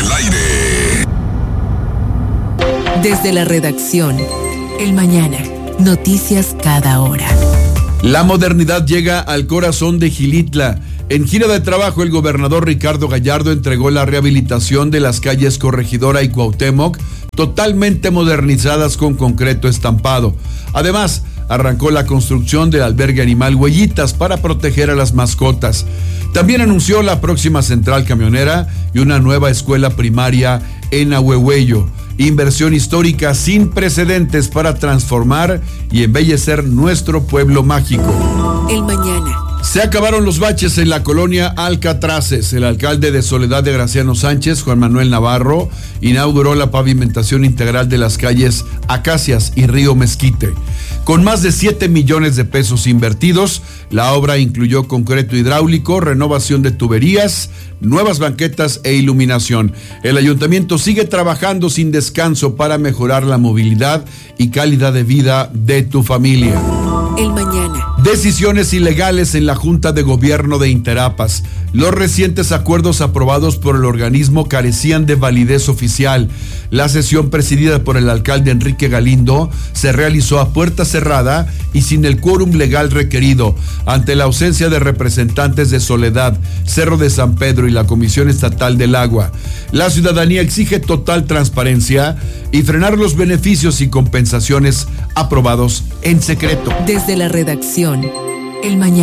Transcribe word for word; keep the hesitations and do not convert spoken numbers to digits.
el aire. Desde la redacción, El Mañana, noticias cada hora. La modernidad llega al corazón de Xilitla. En gira de trabajo, el gobernador Ricardo Gallardo entregó la rehabilitación de las calles Corregidora y Cuauhtémoc, totalmente modernizadas con concreto estampado. Además, arrancó la construcción del albergue animal Huellitas para proteger a las mascotas. También anunció la próxima central camionera y una nueva escuela primaria en Ahuehueyo. Inversión histórica sin precedentes para transformar y embellecer nuestro pueblo mágico. El Mañana. Se acabaron los baches en la colonia Alcatraces. El alcalde de Soledad de Graciano Sánchez, Juan Manuel Navarro, inauguró la pavimentación integral de las calles Acacias y Río Mezquite. Con más de siete millones de pesos invertidos, la obra incluyó concreto hidráulico, renovación de tuberías, nuevas banquetas e iluminación. El ayuntamiento sigue trabajando sin descanso para mejorar la movilidad y calidad de vida de tu familia. El Mañana. Decisiones ilegales en la Junta de Gobierno de Interapas. Los recientes acuerdos aprobados por el organismo carecían de validez oficial. La sesión presidida por el alcalde Enrique Galindo se realizó a puerta cerrada y sin el quórum legal requerido. Ante la ausencia de representantes de Soledad, Cerro de San Pedro y la Comisión Estatal del Agua, la ciudadanía exige total transparencia y frenar los beneficios y compensaciones aprobados en secreto. Desde la redacción, El Mañana.